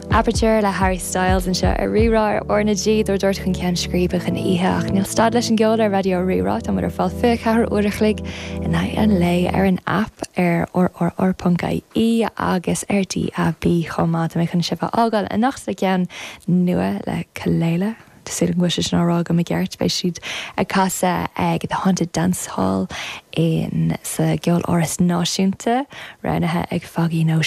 Aperture le Harry Styles an seo a rirá orna ddí dúir dúirt chun cean scríbach an itheach. Níl stad leis an geol ar radio rirá a mar ar fáil fi cethir uirichlaigh in an lei ar an app ar or.ai agus RTAB chomá a mé chun sibh ágáil a nach le cean nua le Caléile. Sé an ghuiise sin árá go gceart bei siad a casa ag the Haunted Dance Hall in sa geol áras náisiúnta ranathe ag fagaí nó